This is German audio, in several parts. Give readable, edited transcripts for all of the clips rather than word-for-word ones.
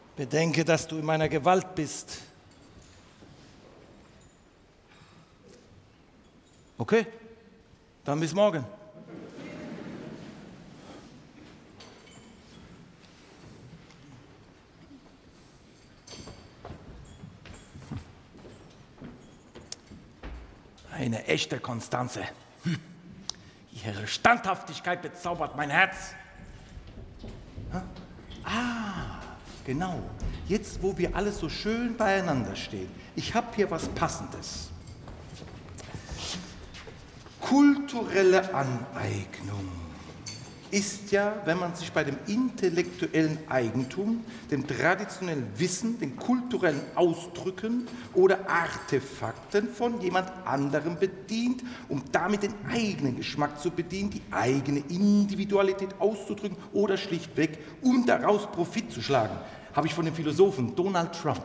Bedenke, dass du in meiner Gewalt bist. Okay, dann bis morgen. Eine echte Konstanze. Ihre Standhaftigkeit bezaubert mein Herz. Genau. Jetzt, wo wir alle so schön beieinander stehen. Ich habe hier was Passendes. Kulturelle Aneignung ist ja, wenn man sich bei dem intellektuellen Eigentum, dem traditionellen Wissen, den kulturellen Ausdrücken oder Artefakten von jemand anderem bedient, um damit den eigenen Geschmack zu bedienen, die eigene Individualität auszudrücken oder schlichtweg, um daraus Profit zu schlagen. Habe ich von dem Philosophen Donald Trump.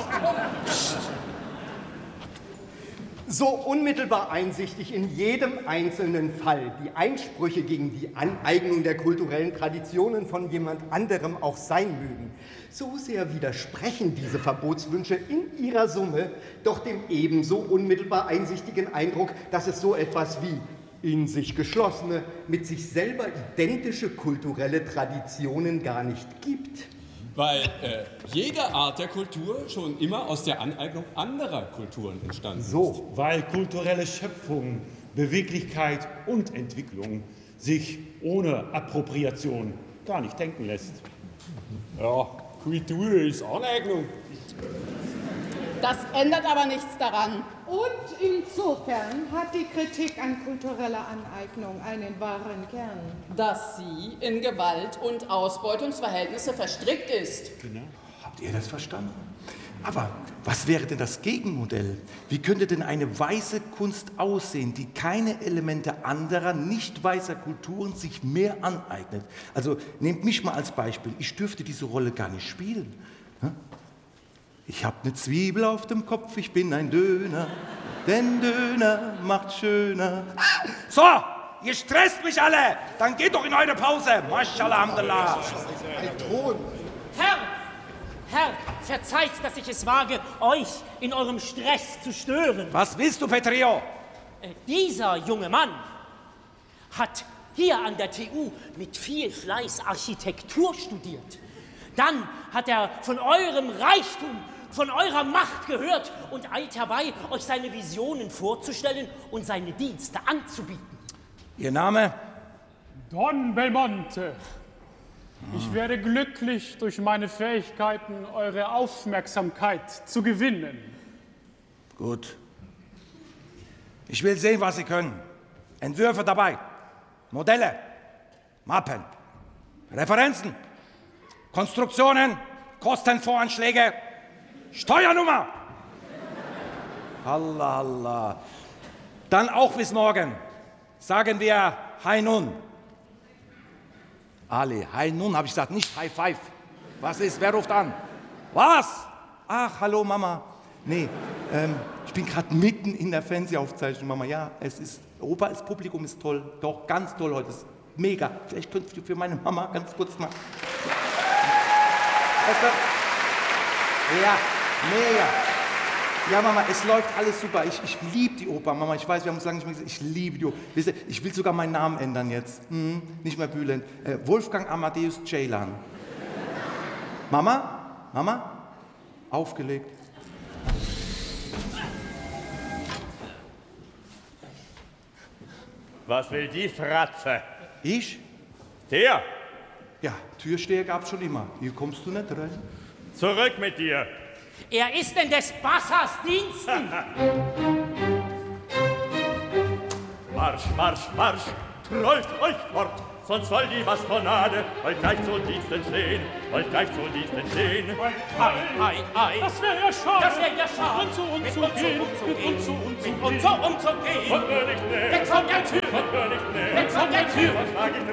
So unmittelbar einsichtig in jedem einzelnen Fall die Einsprüche gegen die Aneignung der kulturellen Traditionen von jemand anderem auch sein mögen, so sehr widersprechen diese Verbotswünsche in ihrer Summe doch dem ebenso unmittelbar einsichtigen Eindruck, dass es so etwas wie in sich geschlossene, mit sich selber identische kulturelle Traditionen gar nicht gibt. Weil jede Art der Kultur schon immer aus der Aneignung anderer Kulturen entstanden ist. So. Weil kulturelle Schöpfung, Beweglichkeit und Entwicklung sich ohne Appropriation gar nicht denken lässt. Ja, Kultur ist Aneignung. Das ändert aber nichts daran. Und insofern hat die Kritik an kultureller Aneignung einen wahren Kern. Dass sie in Gewalt- und Ausbeutungsverhältnisse verstrickt ist. Genau. Habt ihr das verstanden? Aber was wäre denn das Gegenmodell? Wie könnte denn eine weiße Kunst aussehen, die keine Elemente anderer, nicht weißer Kulturen sich mehr aneignet? Also nehmt mich mal als Beispiel. Ich dürfte diese Rolle gar nicht spielen. Ich hab eine Zwiebel auf dem Kopf, ich bin ein Döner, denn Döner macht schöner. So, ihr stresst mich alle, dann geht doch in eure Pause. Maschallah, Alhamdulillah. Herr, verzeiht, dass ich es wage, euch in eurem Stress zu stören. Was willst du, Petrio? Dieser junge Mann hat hier an der TU mit viel Fleiß Architektur studiert. Dann hat er von eurem Reichtum, von eurer Macht gehört und eilt herbei, euch seine Visionen vorzustellen und seine Dienste anzubieten. Ihr Name? Don Belmonte. Ich werde glücklich, durch meine Fähigkeiten eure Aufmerksamkeit zu gewinnen. Gut. Ich will sehen, was Sie können. Entwürfe dabei, Modelle, Mappen, Referenzen, Konstruktionen, Kostenvoranschläge, Steuernummer. Allah, Allah. Dann auch bis morgen. Sagen wir Hi Nun. Ali, Hi Nun habe ich gesagt, nicht High Five. Was ist? Wer ruft an? Was? Ach, hallo Mama. Nee, ich bin gerade mitten in der Fernsehaufzeichnung, Mama. Ja, es ist, Opa, das Publikum ist toll. Doch, ganz toll heute. Das ist mega. Vielleicht könntest du für meine Mama ganz kurz mal... Ja, mega. Ja, Mama, es läuft alles super. Ich liebe die Oper, Mama. Ich weiß, wir haben uns lange nicht mehr gesagt, ich liebe die Oper. Wisst ihr, ich will sogar meinen Namen ändern jetzt. Nicht mehr Bülent. Wolfgang Amadeus Ceylan. Mama, aufgelegt. Was will die Fratze? Ich? Der? Ja, Türsteher gab's schon immer. Hier kommst du nicht rein. Zurück mit dir. Er ist in des Bassas Diensten. Marsch, Marsch, Marsch, trollt euch fort, sonst soll die Bastonade euch gleich zu Diensten stehen, euch gleich zu Diensten stehen. Ei. Das wäre ja schade. Das wäre ja schade. Mit uns umzugehen. Weg von der Tür. Von mir nicht näher. Weg von der Tür. Von mir nicht näher. Weg von der Tür. Was mag ich